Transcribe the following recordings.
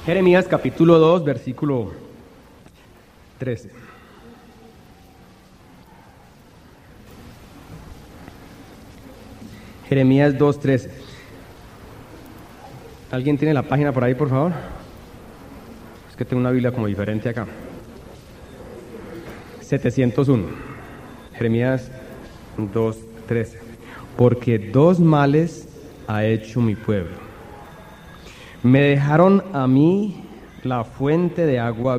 Jeremías capítulo 2, versículo 13. Jeremías 2:13. ¿Alguien tiene la página por ahí, por favor? Es que tengo una Biblia como diferente acá. 701. Jeremías 2:13. Porque dos males ha hecho mi pueblo. Me dejaron a mí la fuente de agua.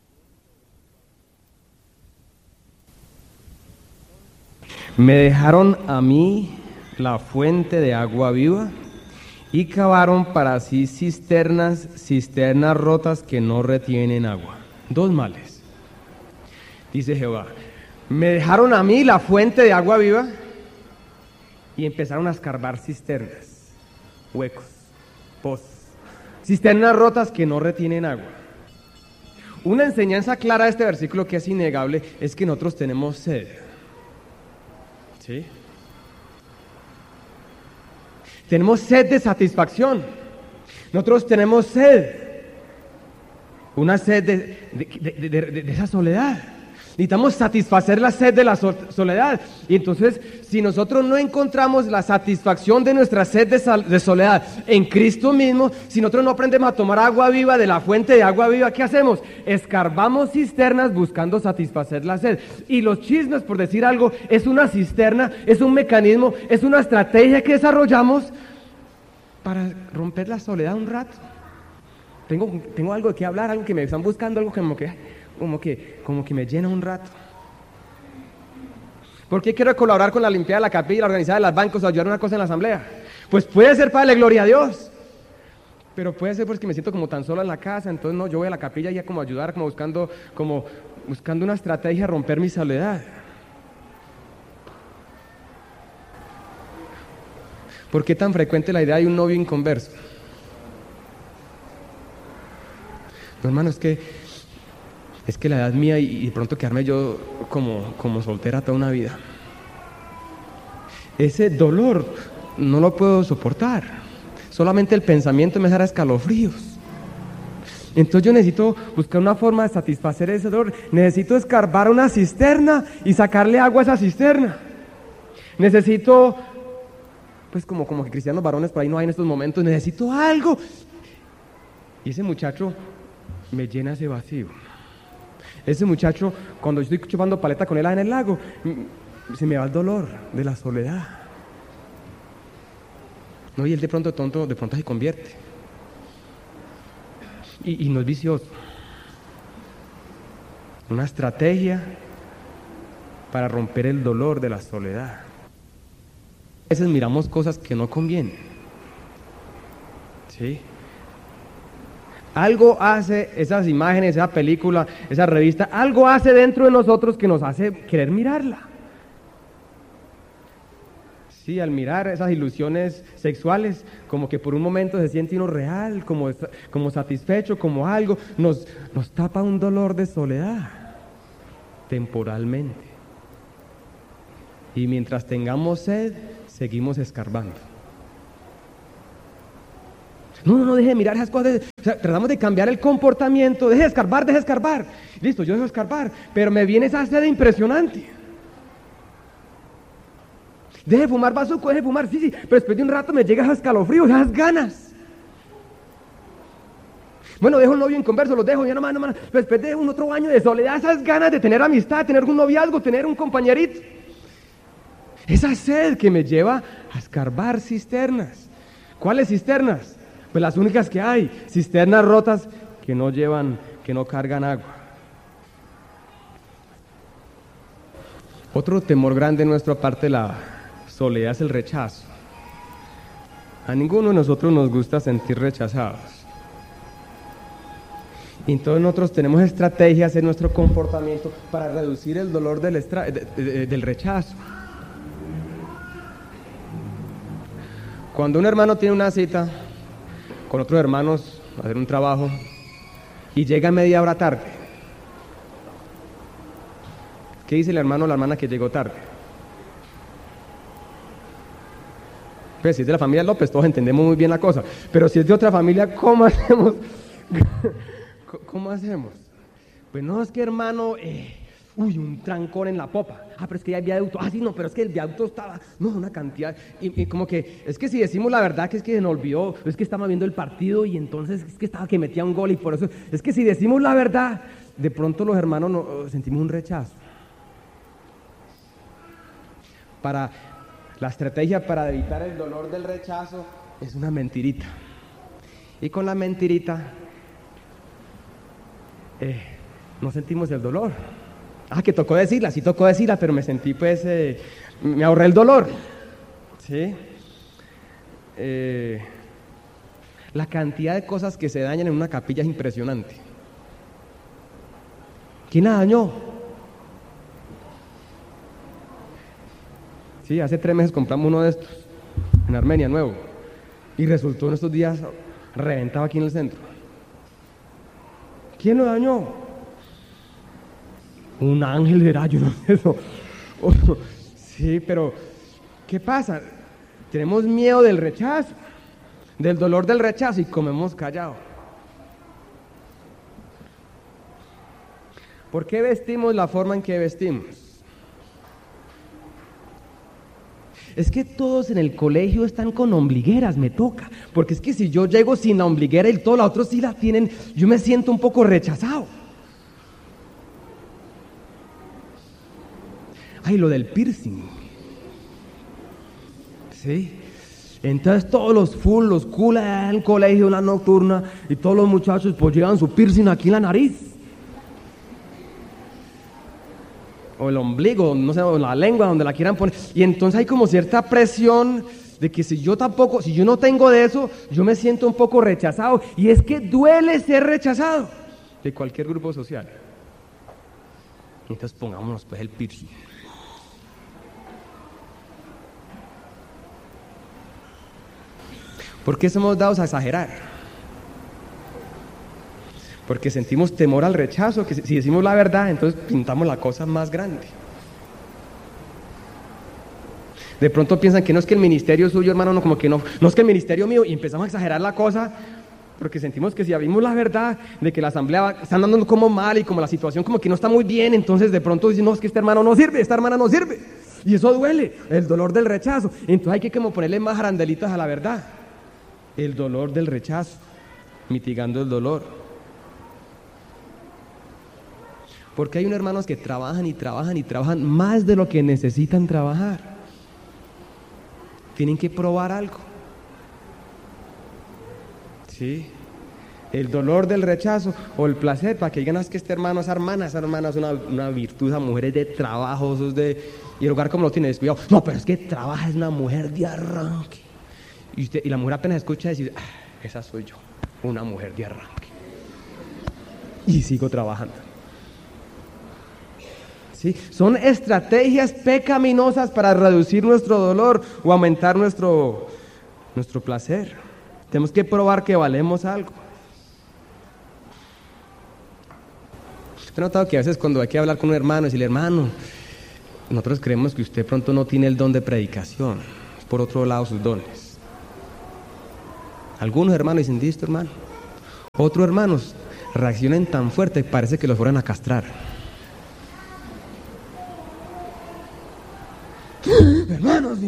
Me dejaron a mí la fuente de agua viva y cavaron para sí cisternas rotas que no retienen agua. Dos males. Dice Jehová, me dejaron a mí la fuente de agua viva y empezaron a escarbar cisternas, huecos, pozos. Cisternas rotas que no retienen agua. Una enseñanza clara de este versículo que es innegable es que nosotros tenemos sed. ¿Sí? Tenemos sed de satisfacción. Nosotros tenemos sed. Una sed de esa soledad. Necesitamos satisfacer la sed de la soledad. Y entonces, si nosotros no encontramos la satisfacción de nuestra sed de soledad en Cristo mismo, si nosotros no aprendemos a tomar agua viva de la fuente de agua viva, ¿qué hacemos? Escarbamos cisternas buscando satisfacer la sed. Y los chismes, por decir algo, es una cisterna, es un mecanismo, es una estrategia que desarrollamos para romper la soledad un rato. Tengo algo de qué hablar, algo que me están buscando, algo como que me llena un rato. ¿Por qué quiero colaborar con la limpieza de la capilla, la organizada de los bancos o ayudar a una cosa en la asamblea? Pues puede ser para darle gloria a Dios, pero puede ser porque me siento como tan solo en la casa, entonces no, yo voy a la capilla ya como ayudar, como buscando una estrategia de romper mi soledad. ¿Por qué tan frecuente la idea de un novio inconverso? No, hermano, es que la edad mía y de pronto quedarme yo como soltera toda una vida. Ese dolor no lo puedo soportar. Solamente el pensamiento me dará escalofríos. Entonces yo necesito buscar una forma de satisfacer ese dolor. Necesito escarbar una cisterna y sacarle agua a esa cisterna. Necesito, pues como que cristianos varones por ahí no hay en estos momentos, necesito algo. Y ese muchacho me llena ese vacío. Ese muchacho, cuando yo estoy chupando paleta con él en el lago, se me va el dolor de la soledad. No, y él de pronto se convierte. Y no es vicioso. Una estrategia para romper el dolor de la soledad. A veces miramos cosas que no convienen. ¿Sí? Algo hace esas imágenes, esa película, esa revista, algo hace dentro de nosotros que nos hace querer mirarla. Sí, al mirar esas ilusiones sexuales, como que por un momento se siente uno real, como satisfecho, como algo, nos tapa un dolor de soledad, temporalmente. Y mientras tengamos sed, seguimos escarbando. No, deje de mirar esas cosas. O sea, tratamos de cambiar el comportamiento. Deje de escarbar. Listo, yo dejo de escarbar, pero me viene esa sed impresionante. Deje de fumar bazuco, deje de fumar, sí, pero después de un rato me llega ese escalofrío, esas ganas. Bueno, dejo el novio inconverso, lo dejo, ya no, pero después de un otro año de soledad, esas ganas de tener amistad, tener un noviazgo, tener un compañerito. Esa sed que me lleva a escarbar cisternas. ¿Cuáles cisternas? Pues las únicas que hay, cisternas rotas que no cargan agua. Otro temor grande en nuestra parte de la soledad es el rechazo. A ninguno de nosotros nos gusta sentir rechazados. Y entonces nosotros tenemos estrategias en nuestro comportamiento para reducir el dolor del rechazo. Cuando un hermano tiene una cita con otros hermanos a hacer un trabajo y llega media hora tarde, ¿qué dice el hermano o la hermana que llegó tarde? Pues si es de la familia López, todos entendemos muy bien la cosa, pero si es de otra familia, ¿cómo hacemos ¿Cómo hacemos? Pues no, es que hermano, un trancón en la popa. Pero es que ya hay viaducto. Sí, no, pero es que el viaducto estaba, no, una cantidad. Y como que, es que si decimos la verdad, que es que se nos olvidó, es que estaba viendo el partido y entonces es que estaba que metía un gol y por eso, es que si decimos la verdad, de pronto los hermanos sentimos un rechazo. La estrategia para evitar el dolor del rechazo es una mentirita. Y con la mentirita no sentimos el dolor. Que tocó decirla, sí tocó decirla, pero me sentí me ahorré el dolor. ¿Sí? La cantidad de cosas que se dañan en una capilla es impresionante. ¿Quién la dañó? Sí, hace 3 meses compramos uno de estos en Armenia, nuevo, y resultó en estos días reventado aquí en el centro. ¿Quién lo dañó? Un ángel era, yo no sé eso. Sí, pero ¿qué pasa? Tenemos miedo del rechazo, del dolor del rechazo, y comemos callado. ¿Por qué vestimos la forma en que vestimos? Es que todos en el colegio están con ombligueras, me toca. Porque es que si yo llego sin la ombliguera y todos los otros sí la tienen, yo me siento un poco rechazado. Lo del piercing. ¿Sí? Entonces todos los cool en el colegio, en la nocturna, y todos los muchachos pues llevan su piercing aquí en la nariz. O el ombligo, no sé, o la lengua, donde la quieran poner. Y entonces hay como cierta presión de que si yo no tengo de eso, yo me siento un poco rechazado. Y es que duele ser rechazado de cualquier grupo social. Entonces pongámonos pues el piercing. ¿Por qué somos dados a exagerar? Porque sentimos temor al rechazo, que si decimos la verdad, entonces pintamos la cosa más grande. De pronto piensan que no es que el ministerio suyo, hermano, no, como que no es que el ministerio mío, y empezamos a exagerar la cosa, porque sentimos que si abrimos la verdad de que la asamblea está andando como mal y como la situación como que no está muy bien, entonces de pronto dicen, no, es que este hermano no sirve, esta hermana no sirve. Y eso duele, el dolor del rechazo. Entonces hay que como ponerle más arandelitas a la verdad. El dolor del rechazo, mitigando el dolor. Porque hay unos hermanos que trabajan y trabajan y trabajan más de lo que necesitan trabajar. Tienen que probar algo. ¿Sí? El dolor del rechazo o el placer, para que digan, es que este hermano, esa hermana es una virtud, esa mujer es de trabajo, eso es y el lugar como lo tiene descuidado. No, pero es que trabaja, es una mujer de arranque. Y la mujer apenas escucha decir, esa soy yo, una mujer de arranque. Y sigo trabajando. ¿Sí? Son estrategias pecaminosas para reducir nuestro dolor o aumentar nuestro placer. Tenemos que probar que valemos algo. He notado que a veces cuando hay que hablar con un hermano, decirle, hermano, nosotros creemos que usted pronto no tiene el don de predicación, es por otro lado sus dones. Algunos hermanos dicen, listo hermano. Otros hermanos reaccionan tan fuerte, parece que los fueran a castrar. Hermanos,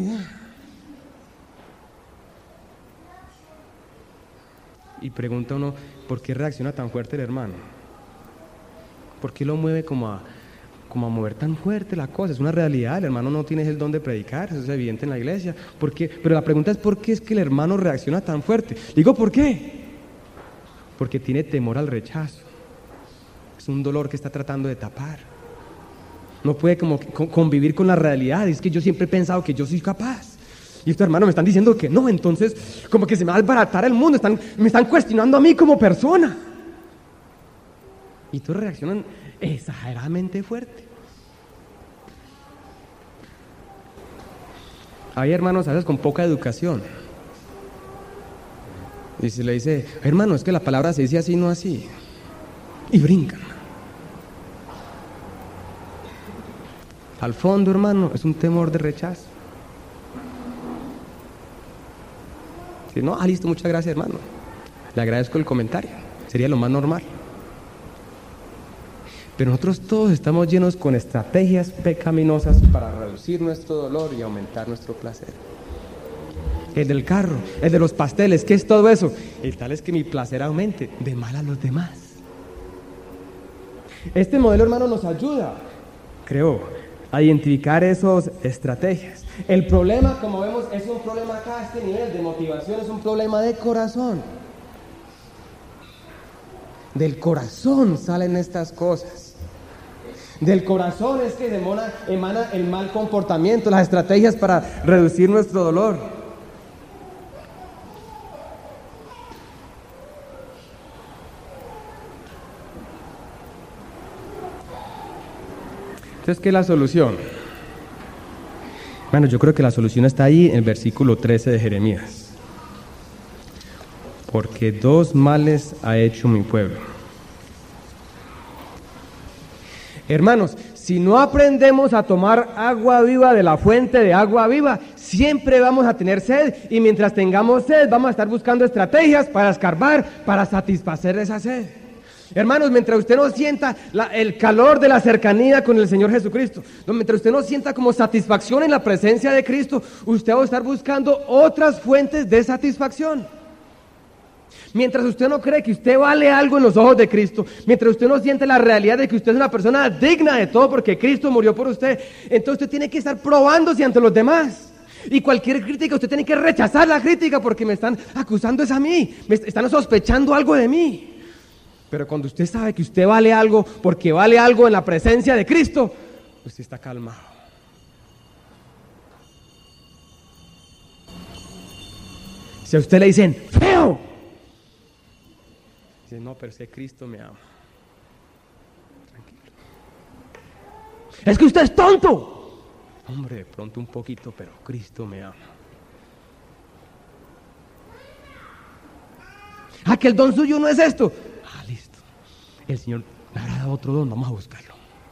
y pregunta uno, ¿por qué reacciona tan fuerte el hermano? ¿Por qué lo mueve como a mover tan fuerte la cosa? Es una realidad, el hermano no tiene el don de predicar, eso es evidente en la iglesia. ¿Por qué? Pero la pregunta es, ¿por qué es que el hermano reacciona tan fuerte? Digo, ¿por qué? Porque tiene temor al rechazo. Es un dolor que está tratando de tapar. No puede como convivir con la realidad. Es que yo siempre he pensado que yo soy capaz. Y estos hermanos me están diciendo que no, entonces como que se me va a albaratar el mundo, me están cuestionando a mí como persona. Y todos reaccionan exageradamente fuerte. Hay hermanos a veces con poca educación. Y se le dice, hermano, es que la palabra se dice así, no así. Y brincan. Al fondo, hermano, es un temor de rechazo. Si no, listo, muchas gracias, hermano. Le agradezco el comentario. Sería lo más normal. Pero nosotros todos estamos llenos con estrategias pecaminosas para reducir nuestro dolor y aumentar nuestro placer. El del carro, el de los pasteles, ¿qué es todo eso? El tal es que mi placer aumente de mal a los demás. Este modelo, hermano, nos ayuda, creo, a identificar esas estrategias. El problema, como vemos, es un problema acá a este nivel de motivación, es un problema de corazón. Del corazón salen estas cosas. Del corazón es que emana el mal comportamiento, las estrategias para reducir nuestro dolor. Entonces, ¿qué es la solución? Bueno, yo creo que la solución está ahí en el versículo 13 de Jeremías. Porque dos males ha hecho mi pueblo. Hermanos, si no aprendemos a tomar agua viva de la fuente de agua viva, siempre vamos a tener sed, y mientras tengamos sed vamos a estar buscando estrategias para escarbar, para satisfacer esa sed. Hermanos, mientras usted no sienta el calor de la cercanía con el Señor Jesucristo, mientras usted no sienta como satisfacción en la presencia de Cristo, usted va a estar buscando otras fuentes de satisfacción. Mientras usted no cree que usted vale algo en los ojos de Cristo, mientras usted no siente la realidad de que usted es una persona digna de todo porque Cristo murió por usted, entonces usted tiene que estar probándose ante los demás. Y cualquier crítica, usted tiene que rechazar la crítica porque me están acusando es a mí, me están sospechando algo de mí. Pero cuando usted sabe que usted vale algo porque vale algo en la presencia de Cristo, usted está calmado. Si a usted le dicen feo, dice, no, pero ese Cristo me ama. Tranquilo. Es que usted es tonto. Hombre, de pronto un poquito, pero Cristo me ama. Ah, que el don suyo no es esto. Ah, listo. El Señor me habrá dado otro don, vamos a buscarlo.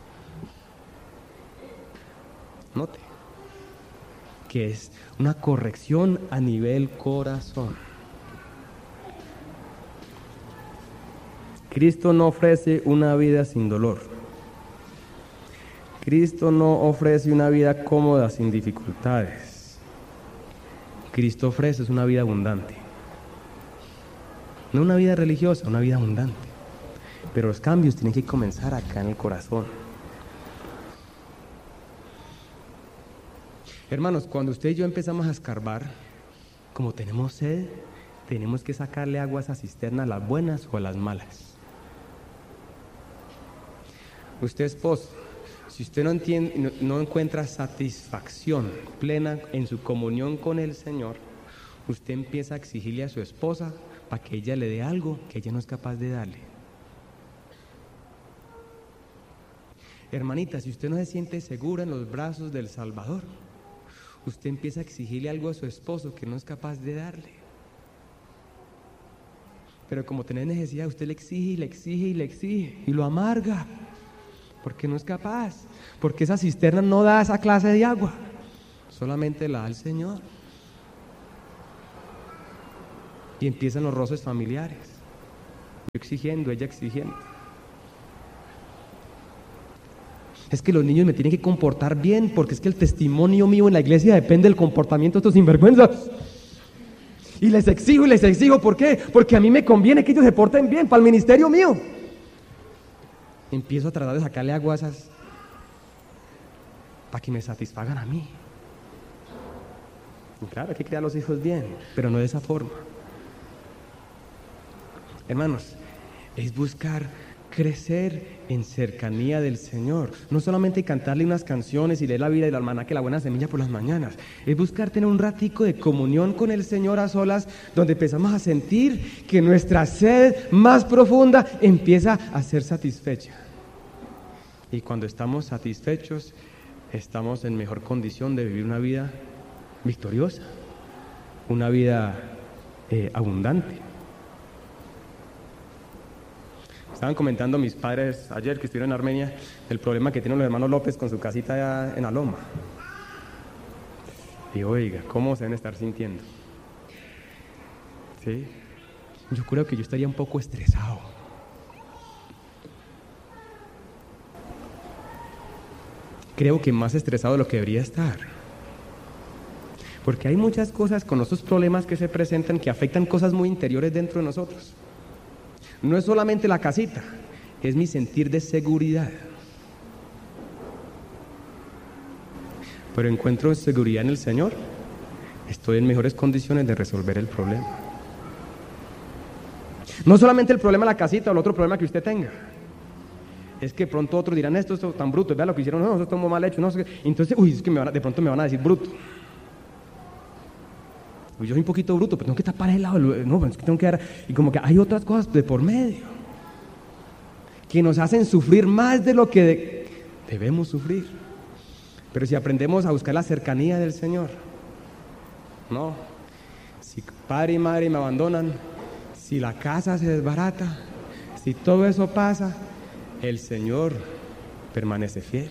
Note que es una corrección a nivel corazón. Cristo no ofrece una vida sin dolor. Cristo no ofrece una vida cómoda sin dificultades. Cristo ofrece una vida abundante. No una vida religiosa, una vida abundante. Pero los cambios tienen que comenzar acá en el corazón. Hermanos, cuando usted y yo empezamos a escarbar, como tenemos sed, tenemos que sacarle agua a esa cisterna, a las buenas o a las malas. Usted, esposo, si usted no entiende, no encuentra satisfacción plena en su comunión con el Señor, usted empieza a exigirle a su esposa para que ella le dé algo que ella no es capaz de darle. Hermanita, si usted no se siente segura en los brazos del Salvador, usted empieza a exigirle algo a su esposo que no es capaz de darle. Pero como tiene necesidad, usted le exige y le exige y le exige y lo amarga, porque no es capaz, porque esa cisterna no da esa clase de agua, solamente la da el Señor. Y empiezan los roces familiares, yo exigiendo, ella exigiendo. Es que los niños me tienen que comportar bien, porque es que el testimonio mío en la iglesia depende del comportamiento de estos sinvergüenzas. Y les exijo, ¿por qué? Porque a mí me conviene que ellos se porten bien, para el ministerio mío. Empiezo a tratar de sacarle agua a esas, para que me satisfagan a mí. Y claro, hay que criar a los hijos bien, pero no de esa forma. Hermanos, es buscar crecer en cercanía del Señor. No solamente cantarle unas canciones y leer la vida y el almanaque, la buena semilla por las mañanas. Es buscar tener un ratico de comunión con el Señor a solas, donde empezamos a sentir que nuestra sed más profunda empieza a ser satisfecha. Y cuando estamos satisfechos, estamos en mejor condición de vivir una vida victoriosa, una vida abundante. Estaban comentando mis padres ayer que estuvieron en Armenia el problema que tienen los hermanos López con su casita allá en la loma. Y oiga, ¿cómo se deben estar sintiendo? ¿Sí? yo creo que yo estaría un poco estresado. Creo que más estresado de lo que debería estar. Porque hay muchas cosas con estos problemas que se presentan que afectan cosas muy interiores dentro de nosotros. No es solamente la casita, es mi sentir de seguridad. Pero encuentro seguridad en el Señor, estoy en mejores condiciones de resolver el problema. No solamente el problema de la casita o el otro problema que usted tenga. Es que pronto otros dirán, esto es tan bruto, vea lo que hicieron, no, eso está muy mal hecho, no sé qué. Entonces, es que de pronto me van a decir bruto. Yo soy un poquito bruto, pero tengo que tapar el lado, no, es que tengo que dar, y como que hay otras cosas de por medio que nos hacen sufrir más de lo que debemos sufrir. Pero si aprendemos a buscar la cercanía del Señor, no, si padre y madre me abandonan, si la casa se desbarata, si todo eso pasa, el Señor permanece fiel.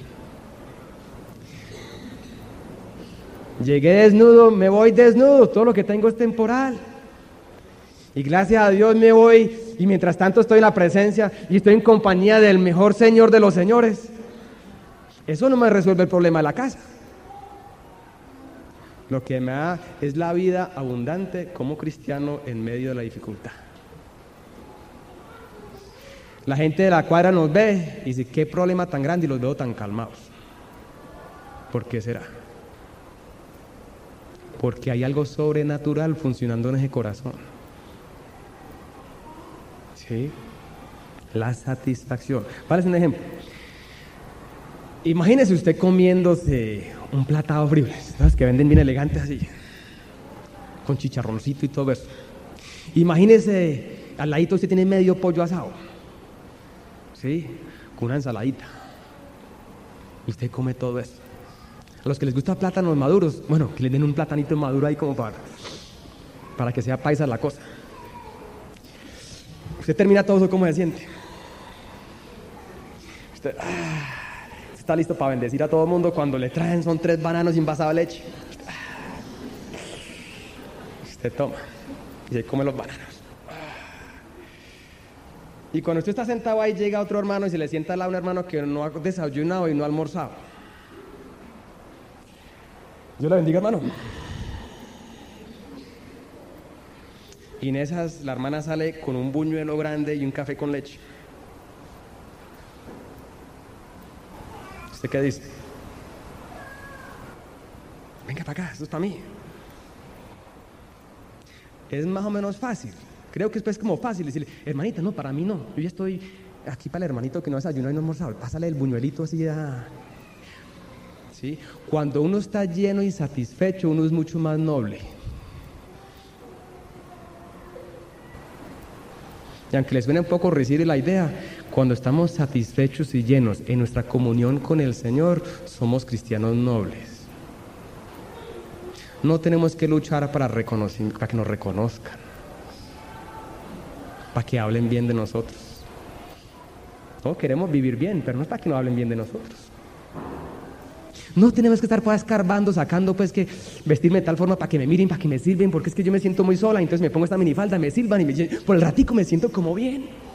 Llegué desnudo, me voy desnudo, todo lo que tengo es temporal. Y gracias a Dios me voy, y mientras tanto estoy en la presencia y estoy en compañía del mejor Señor de los señores. Eso no me resuelve el problema de la casa. Lo que me da es la vida abundante como cristiano en medio de la dificultad. La gente de la cuadra nos ve y dice, qué problema tan grande, y los veo tan calmados. ¿Por qué será? Porque hay algo sobrenatural funcionando en ese corazón. ¿Sí? La satisfacción. Para un ejemplo. Imagínese usted comiéndose un platado frío, ¿sabes? Que venden bien elegantes así, con chicharroncito y todo eso. Imagínese, al ladito usted tiene medio pollo asado, ¿sí? Con una ensaladita. Y usted come todo eso. A los que les gustan plátanos maduros, bueno, que les den un platanito maduro ahí como para que sea paisa la cosa. Usted termina todo eso, ¿cómo se siente? Usted está listo para bendecir a todo el mundo cuando le traen, son 3 bananos y un vaso de leche. Usted toma y se come los bananos. Y cuando usted está sentado ahí, llega otro hermano y se le sienta al lado un hermano que no ha desayunado y no ha almorzado. Dios le bendiga, hermano. Y en esas la hermana sale con un buñuelo grande y un café con leche. ¿Usted qué dice? Venga para acá, esto es para mí. Es más o menos fácil. Creo que es como fácil decirle, hermanita, no, para mí no. Yo ya estoy aquí para el hermanito que no desayunó y no almorzado. Pásale el buñuelito así a... ¿Sí? Cuando uno está lleno y satisfecho, uno es mucho más noble. Y aunque les suene un poco risible la idea, cuando estamos satisfechos y llenos en nuestra comunión con el Señor, somos cristianos nobles. No tenemos que luchar para que nos reconozcan, para que hablen bien de nosotros. No, queremos vivir bien, pero no es para que nos hablen bien de nosotros. No tenemos que estar pues escarbando, sacando pues que vestirme de tal forma para que me miren, para que me sirven, porque es que yo me siento muy sola, entonces me pongo esta minifalda, me sirvan y por el ratico me siento como bien.